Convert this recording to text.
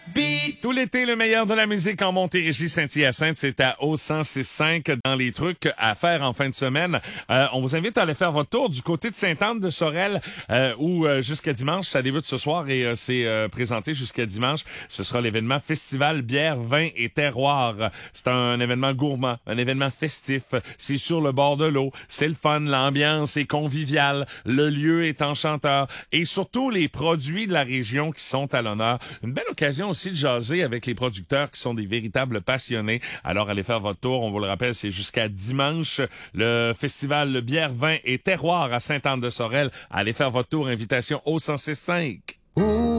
Tout l'été, le meilleur de la musique en Montérégie, Saint-Hyacinthe, c'est à O106.5 dans les trucs à faire en fin de semaine. On vous invite à aller faire votre tour du côté de Sainte-Anne-de-Sorel où jusqu'à dimanche, ça débute ce soir et c'est présenté jusqu'à dimanche. Ce sera l'événement Festival Bière, Vin et Terroir. C'est un événement gourmand, un événement festif. C'est sur le bord de l'eau. C'est le fun, l'ambiance est conviviale, le lieu est enchanteur et surtout les produits de la région qui sont à l'honneur. Une belle occasion aussi de jaser avec les producteurs qui sont des véritables passionnés. Alors, allez faire votre tour. On vous le rappelle, c'est jusqu'à dimanche. Le festival Bière, Vin et Terroir à Sainte-Anne-de-Sorel. Allez faire votre tour. Invitation au 106.5.